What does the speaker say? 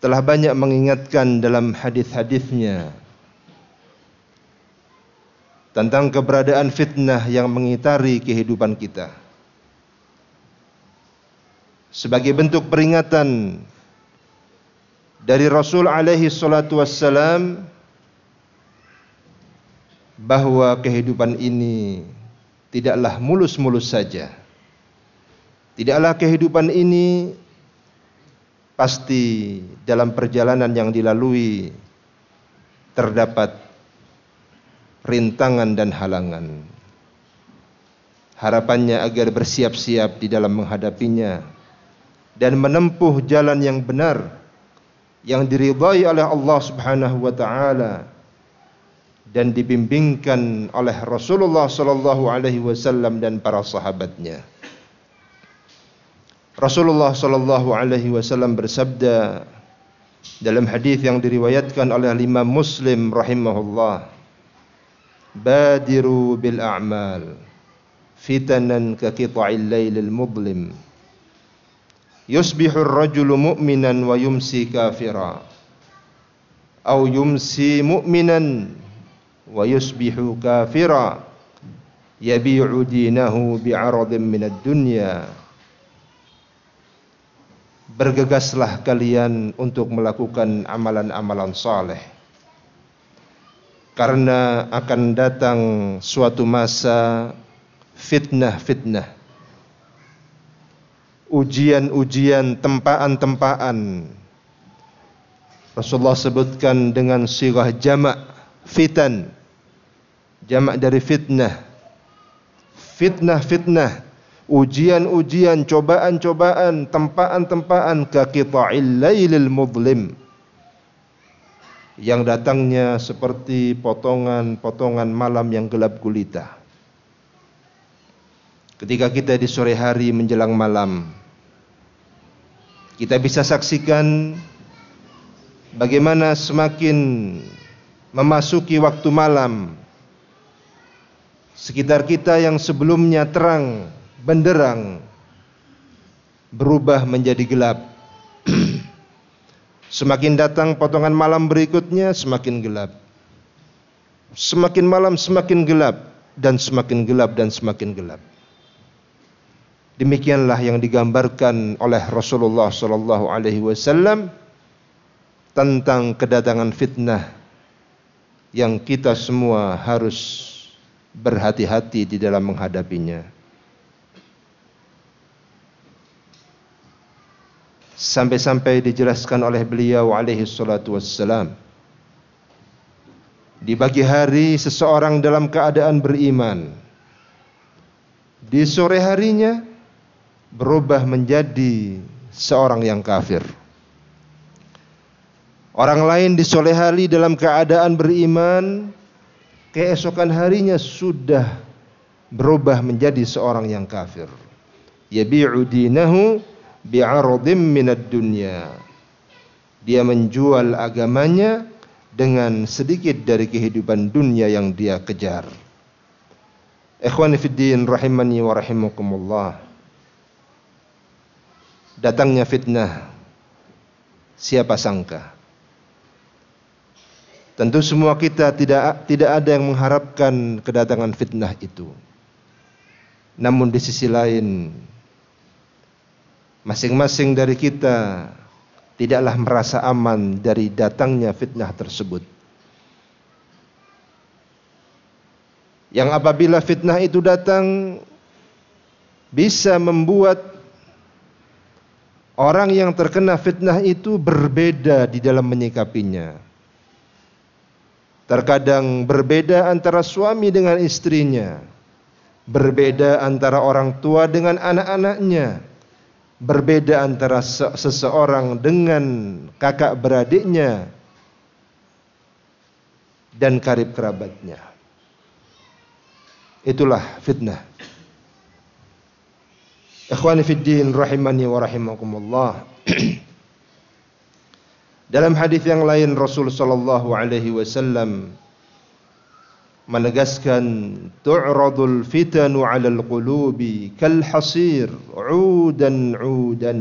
telah banyak mengingatkan dalam hadis-hadisnya tentang keberadaan fitnah yang mengitari kehidupan kita. Sebagai bentuk peringatan dari Rasul alaihi salatu wassalam bahwa kehidupan ini tidaklah mulus-mulus saja. Tidaklah kehidupan ini pasti dalam perjalanan yang dilalui terdapat rintangan dan halangan. Harapannya agar bersiap-siap di dalam menghadapinya dan menempuh jalan yang benar yang diridhai oleh Allah Subhanahu wa taala dan dibimbingkan oleh Rasulullah sallallahu alaihi wasallam dan para sahabatnya. Rasulullah sallallahu alaihi wasallam bersabda dalam hadis yang diriwayatkan oleh Imam Muslim rahimahullah, "Badiru bil a'mal fitanan ka qita'il lailil mudlim. Yusbihu ar-rajulu mu'minan wa yumsi kafira, aw yumsi mu'minan wa yusbihu kafira, yabi'u dinahu bi'aradin minad dunya." Bergegaslah kalian untuk melakukan amalan-amalan saleh, karena akan datang suatu masa fitnah-fitnah, ujian-ujian, tempaan-tempaan. Rasulullah sebutkan dengan sirah jamak, fitan, jamak dari fitnah. Fitnah-fitnah, ujian-ujian, cobaan-cobaan, tempaan-tempaan, ka qita'il lailil mudlim, yang datangnya seperti potongan-potongan malam yang gelap gulita. Ketika kita di sore hari menjelang malam, kita bisa saksikan bagaimana semakin memasuki waktu malam, sekitar kita yang sebelumnya terang benderang berubah menjadi gelap. Semakin datang potongan malam berikutnya semakin gelap. Semakin malam semakin gelap dan semakin gelap dan semakin gelap. Demikianlah yang digambarkan oleh Rasulullah sallallahu alaihi wasallam tentang kedatangan fitnah yang kita semua harus berhati-hati di dalam menghadapinya. Sampai-sampai dijelaskan oleh beliau alaihi salatu wassalam, di pagi hari seseorang dalam keadaan beriman, di sore harinya berubah menjadi seorang yang kafir. Orang lain di sore hari dalam keadaan beriman, keesokan harinya sudah berubah menjadi seorang yang kafir. Yabi'u dinahu bi'aradin minad dunya. Dia menjual agamanya dengan sedikit dari kehidupan dunia yang dia kejar. Ikhwani fid din rahimani wa rahimakumullah. Datangnya fitnah, siapa sangka? Tentu semua kita tidak ada yang mengharapkan kedatangan fitnah itu. Namun di sisi lain, masing-masing dari kita tidaklah merasa aman dari datangnya fitnah tersebut. Yang apabila fitnah itu datang, bisa membuat orang yang terkena fitnah itu berbeda di dalam menyikapinya. Terkadang berbeda antara suami dengan istrinya, berbeda antara orang tua dengan anak-anaknya, berbeda antara seseorang dengan kakak beradiknya dan karib kerabatnya. Itulah fitnah. Ikhwani fid din rahimani wa rahimakumullah. Dalam hadis yang lain Rasul sallallahu alaihi wasallam menegaskan, tu'radul fitanu 'alal qulubi kal hasir 'udan